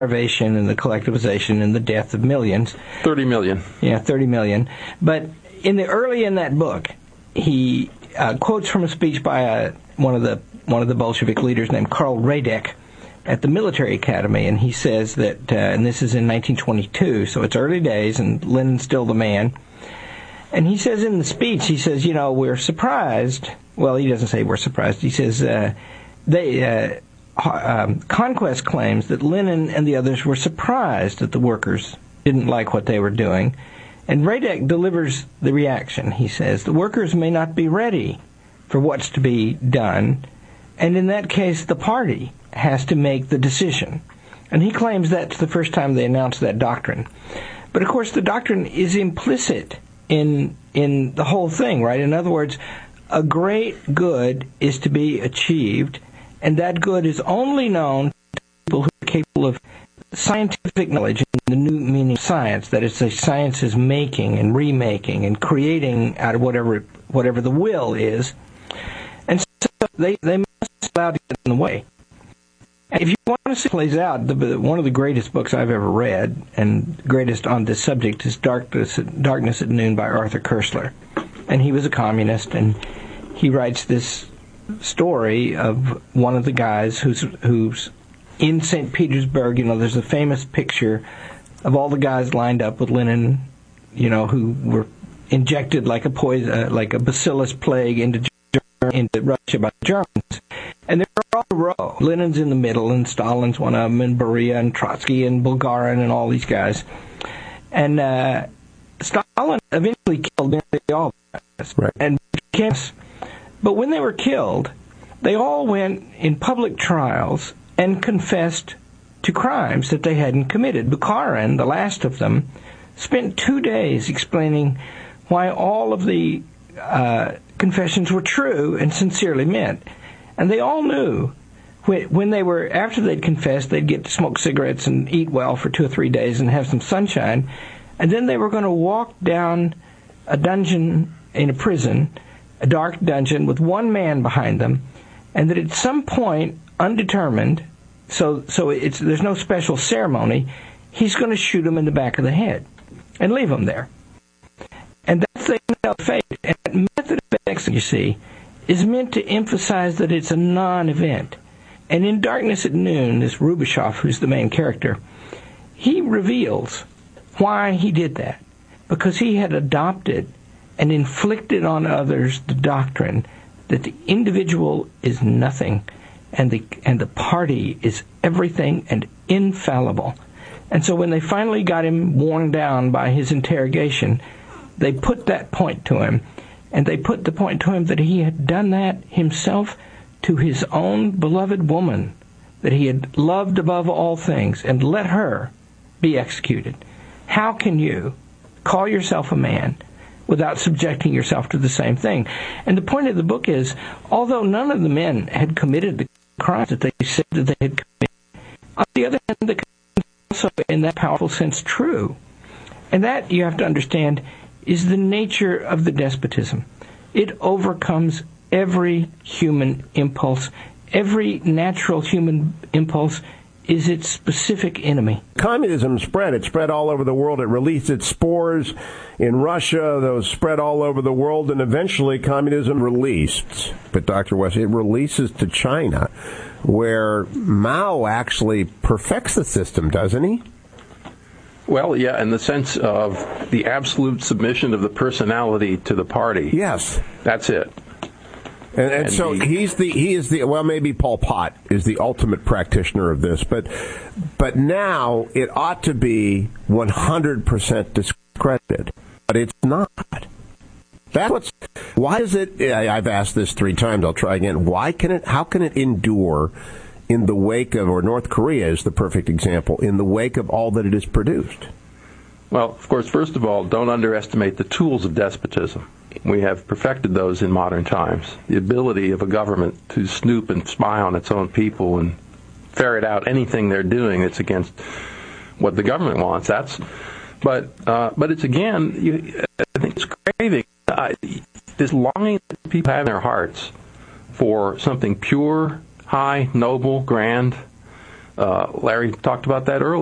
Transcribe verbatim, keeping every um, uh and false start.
starvation and the collectivization and the death of millions. thirty million. Yeah, thirty million. But in the early in that book, he uh, quotes from a speech by uh, one of the one of the Bolshevik leaders named Karl Radek at the military academy, and he says that, uh, and this is in nineteen twenty-two, so it's early days, and Lenin's still the man. And he says in the speech, he says, you know, we're surprised. Well, he doesn't say we're surprised. He says uh, they uh, um, Conquest claims that Lenin and the others were surprised that the workers didn't like what they were doing. And Radek delivers the reaction. He says, the workers may not be ready for what's to be done, and in that case, the party has to make the decision. And he claims that's the first time they announced that doctrine. But of course, the doctrine is implicit in in the whole thing, right? In other words, a great good is to be achieved, and that good is only known to people who are capable of scientific knowledge in the new meaning of science, that is, the science is making and remaking and creating out of whatever whatever the will is. And so they, they must be allowed to get in the way. If you want to see how it plays out, the, one of the greatest books I've ever read, and greatest on this subject, is Darkness, Darkness at Noon by Arthur Koestler. And he was a communist, and he writes this story of one of the guys who's who's in Saint Petersburg. You know, there's a famous picture of all the guys lined up with Lenin, you know, who were injected like a poison, uh, like a bacillus plague into into Russia by the Germans. And they're all in a row. Lenin's in the middle, and Stalin's one of them, and Beria, and Trotsky, and Bulgarin, and all these guys. And uh, Stalin eventually killed nearly all of them. Right. And became, but when they were killed, they all went in public trials and confessed to crimes that they hadn't committed. Bukharin, the last of them, spent two days explaining why all of the uh, confessions were true and sincerely meant. And they all knew when, when they were, after they'd confessed, they'd get to smoke cigarettes and eat well for two or three days and have some sunshine. And then they were going to walk down a dungeon in a prison, a dark dungeon with one man behind them, and that at some point, undetermined, so so it's there's no special ceremony, he's going to shoot him in the back of the head and leave him there. And that's the fate. And that method of execution, you see, is meant to emphasize that it's a non-event. And in Darkness at Noon, this Rubashov, who's the main character, he reveals why he did that. Because he had adopted and inflicted on others the doctrine that the individual is nothing and the and the party is everything and infallible. And so when they finally got him worn down by his interrogation, they put that point to him. And they put the point to him that he had done that himself to his own beloved woman, that he had loved above all things, and let her be executed. How can you call yourself a man without subjecting yourself to the same thing? And the point of the book is, although none of the men had committed the crimes that they said that they had committed, on the other hand, the crimes also in that powerful sense true. And that, you have to understand, is the nature of the despotism. It overcomes every human impulse. Every natural human impulse is its specific enemy. Communism spread. It spread all over the world. It released its spores in Russia. Those spread all over the world, and eventually communism released. But, Doctor West, it releases to China, where Mao actually perfects the system, doesn't he? Well, yeah, in the sense of the absolute submission of the personality to the party. Yes. That's it. And, and, and so the, he's the he is the well maybe Pol Pot is the ultimate practitioner of this, but but now it ought to be one hundred percent discredited, but it's not. That's what's why is it? I've asked this three times. I'll try again. Why can it? How can it endure in the wake of, or North Korea is the perfect example, in the wake of all that it has produced? Well, of course, first of all, don't underestimate the tools of despotism. We have perfected those in modern times. The ability of a government to snoop and spy on its own people and ferret out anything they're doing that's against what the government wants. That's, but uh, but it's again, you, I think it's craving, uh, this longing that people have in their hearts for something pure, high, noble, grand, Uh, Larry talked about that earlier.